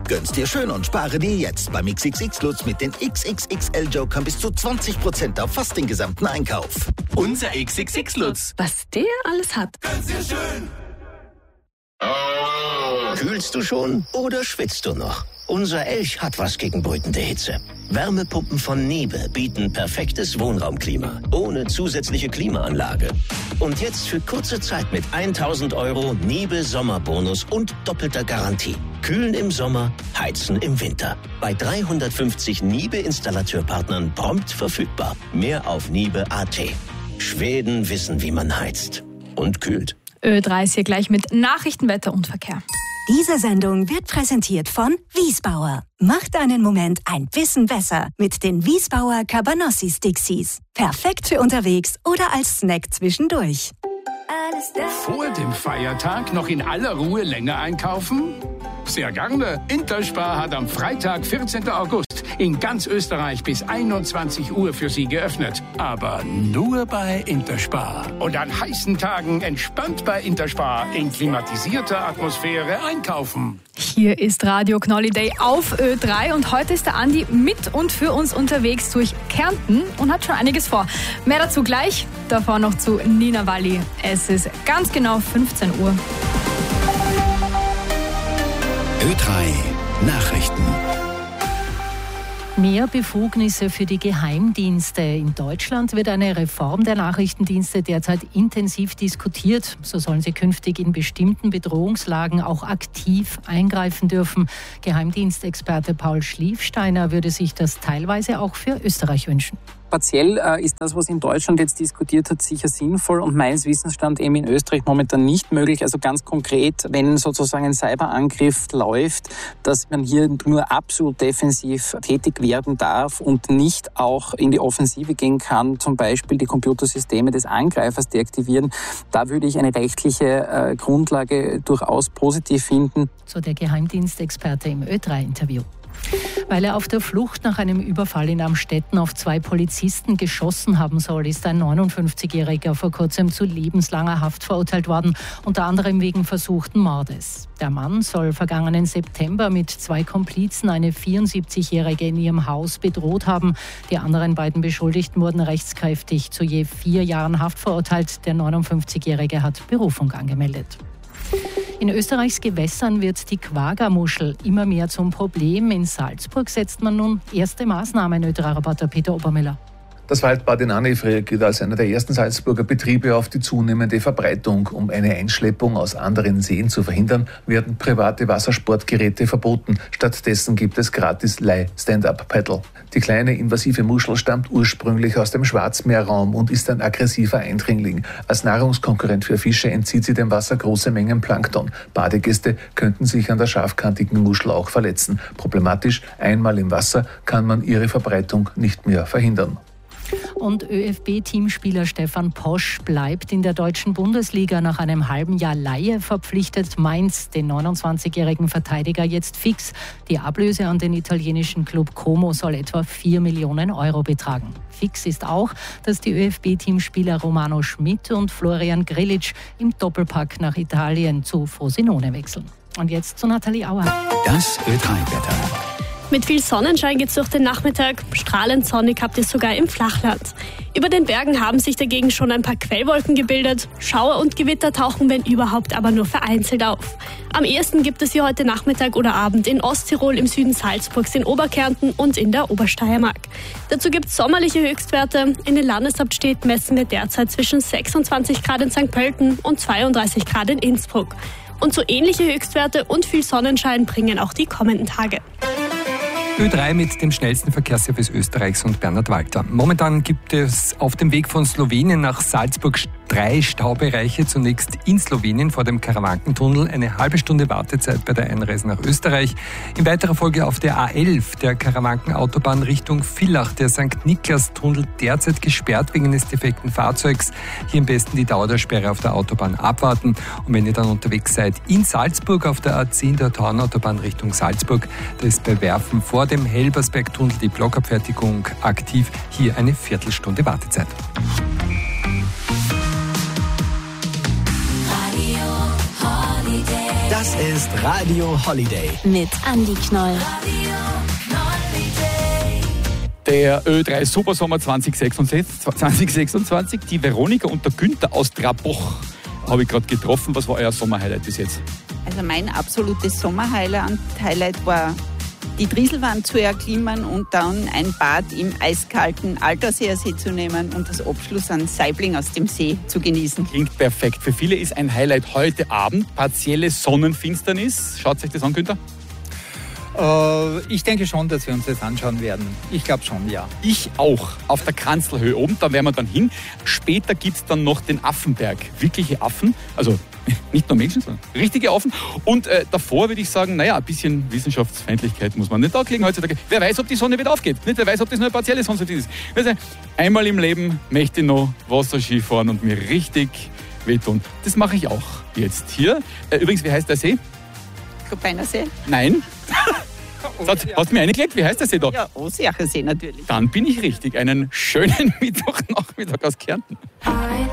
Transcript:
Gönn's dir schön und spare dir jetzt beim XXX Lutz mit den XXXL-Jokern bis zu 20% auf fast den gesamten Einkauf. Unser XXX Lutz. Was der alles hat. Gönn's dir schön. Kühlst du schon oder schwitzt du noch? Unser Elch hat was gegen brütende Hitze. Wärmepumpen von Niebe bieten perfektes Wohnraumklima, ohne zusätzliche Klimaanlage. Und jetzt für kurze Zeit mit 1.000 € Niebe Sommerbonus und doppelter Garantie. Kühlen im Sommer, heizen im Winter. Bei 350 Niebe-Installateurpartnern prompt verfügbar. Mehr auf niebe.at. Schweden wissen, wie man heizt und kühlt. Ö3 ist hier gleich mit Nachrichten, Wetter und Verkehr. Diese Sendung wird präsentiert von Wiesbauer. Macht einen Moment ein bisschen besser mit den Wiesbauer Cabanossi-Stixies. Perfekt für unterwegs oder als Snack zwischendurch. Vor dem Feiertag noch in aller Ruhe länger einkaufen? Sehr gerne. Interspar hat am Freitag, 14. August, in ganz Österreich bis 21 Uhr für Sie geöffnet. Aber nur bei Interspar. Und an heißen Tagen entspannt bei Interspar in klimatisierter Atmosphäre einkaufen. Hier ist Radio Knolli Day auf Ö3 und heute ist der Andi mit und für uns unterwegs durch Kärnten und hat schon einiges vor. Mehr dazu gleich, davor noch zu Nina Walli. Es ist ganz genau 15 Uhr. Ö3 Nachrichten. Mehr Befugnisse für die Geheimdienste. In Deutschland wird eine Reform der Nachrichtendienste derzeit intensiv diskutiert. So sollen sie künftig in bestimmten Bedrohungslagen auch aktiv eingreifen dürfen. Geheimdienstexperte Paul Schliefsteiner würde sich das teilweise auch für Österreich wünschen. Partiell ist das, was in Deutschland jetzt diskutiert hat, sicher sinnvoll und meines Wissens stand eben in Österreich momentan nicht möglich. Also ganz konkret, wenn sozusagen ein Cyberangriff läuft, dass man hier nur absolut defensiv tätig werden darf und nicht auch in die Offensive gehen kann, zum Beispiel die Computersysteme des Angreifers deaktivieren. Da würde ich eine rechtliche Grundlage durchaus positiv finden. So der Geheimdienstexperte im Ö3-Interview. Weil er auf der Flucht nach einem Überfall in Amstetten auf 2 Polizisten geschossen haben soll, ist ein 59-Jähriger vor kurzem zu lebenslanger Haft verurteilt worden, unter anderem wegen versuchten Mordes. Der Mann soll vergangenen September mit 2 Komplizen eine 74-Jährige in ihrem Haus bedroht haben. Die anderen beiden Beschuldigten wurden rechtskräftig zu je 4 Jahren Haft verurteilt. Der 59-Jährige hat Berufung angemeldet. In Österreichs Gewässern wird die Quagga-Muschel immer mehr zum Problem. In Salzburg setzt man nun erste Maßnahmen, Ö3-Reporter Peter Obermüller. Das Waldbad in Annefre reagiert als einer der ersten Salzburger Betriebe auf die zunehmende Verbreitung. Um eine Einschleppung aus anderen Seen zu verhindern, werden private Wassersportgeräte verboten. Stattdessen gibt es gratis Leih-Stand-Up-Paddle. Die kleine invasive Muschel stammt ursprünglich aus dem Schwarzmeerraum und ist ein aggressiver Eindringling. Als Nahrungskonkurrent für Fische entzieht sie dem Wasser große Mengen Plankton. Badegäste könnten sich an der scharfkantigen Muschel auch verletzen. Problematisch, einmal im Wasser kann man ihre Verbreitung nicht mehr verhindern. Und ÖFB-Teamspieler Stefan Posch bleibt in der deutschen Bundesliga nach einem halben Jahr Leihe verpflichtet. Mainz den 29-jährigen Verteidiger jetzt fix. Die Ablöse an den italienischen Club Como soll etwa 4 Millionen Euro betragen. Fix ist auch, dass die ÖFB-Teamspieler Romano Schmidt und Florian Grillitsch im Doppelpack nach Italien zu Frosinone wechseln. Und jetzt zu Nathalie Auer. Das Ö3-Wetter. Mit viel Sonnenschein geht's durch den Nachmittag. Strahlend sonnig habt ihr sogar im Flachland. Über den Bergen haben sich dagegen schon ein paar Quellwolken gebildet. Schauer und Gewitter tauchen, wenn überhaupt, aber nur vereinzelt auf. Am ehesten gibt es sie heute Nachmittag oder Abend in Osttirol, im Süden Salzburgs, in Oberkärnten und in der Obersteiermark. Dazu gibt's sommerliche Höchstwerte. In den Landeshauptstädten messen wir derzeit zwischen 26 Grad in St. Pölten und 32 Grad in Innsbruck. Und so ähnliche Höchstwerte und viel Sonnenschein bringen auch die kommenden Tage. Ö3 mit dem schnellsten Verkehrsservice Österreichs und Bernhard Walter. Momentan gibt es auf dem Weg von Slowenien nach Salzburg 3 Staubereiche. Zunächst in Slowenien vor dem Karawankentunnel, eine halbe Stunde Wartezeit bei der Einreise nach Österreich. In weiterer Folge auf der A11, der Karawankenautobahn Richtung Villach, der St. Niklas-Tunnel derzeit gesperrt wegen eines defekten Fahrzeugs. Hier am besten die Dauer der Sperre auf der Autobahn abwarten. Und wenn ihr dann unterwegs seid in Salzburg auf der A10 der Tauernautobahn Richtung Salzburg, da ist bei Werfen vor dem Helbersberg-Tunnel die Blockabfertigung aktiv. Hier eine Viertelstunde Wartezeit. Das ist Radio Holiday. Mit Andi Knoll. Der Ö3 Supersommer 2026. Die Veronika und der Günther aus Traboch habe ich gerade getroffen. Was war euer Sommerhighlight bis jetzt? Also mein absolutes Sommerhighlight war die Drieselwand zu erklimmen und dann ein Bad im eiskalten Alterseersee zu nehmen und das Abschluss an Saibling aus dem See zu genießen. Klingt perfekt. Für viele ist ein Highlight heute Abend partielle Sonnenfinsternis. Schaut euch das an, Günther? Ich denke schon, dass wir uns das anschauen werden. Ich glaube schon, ja. Ich auch. Auf der Kanzelhöhe oben, da werden wir dann hin. Später gibt es dann noch den Affenberg. Wirkliche Affen, also nicht nur Menschen, sondern richtige Affen. Und davor würde ich sagen, naja, ein bisschen Wissenschaftsfeindlichkeit muss man nicht ablegen heutzutage. Wer weiß, ob die Sonne wieder aufgeht. Nicht? Wer weiß, ob das nur eine partielle Sonnenfinsternis ist. Also, einmal im Leben möchte ich noch Wasserski fahren und mir richtig wehtun. Das mache ich auch jetzt hier. Übrigens, wie heißt der See? Koppeiner See? Nein. Hast du mir eingelegt? Wie heißt der See da? Ja, Ossiacher See natürlich. Dann bin ich richtig. Einen schönen Mittwochnachmittag aus Kärnten.